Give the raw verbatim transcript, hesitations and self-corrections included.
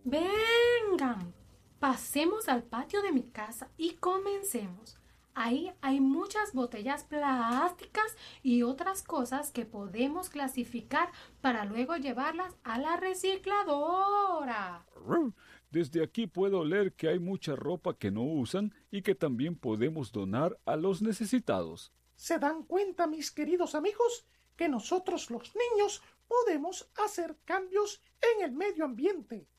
Vengan, pasemos al patio de mi casa y comencemos. Ahí hay muchas botellas plásticas y otras cosas que podemos clasificar para luego llevarlas a la recicladora. Desde aquí puedo leer que hay mucha ropa que no usan y que también podemos donar a los necesitados. ¿Se dan cuenta, mis queridos amigos, que nosotros los niños podemos hacer cambios en el medio ambiente?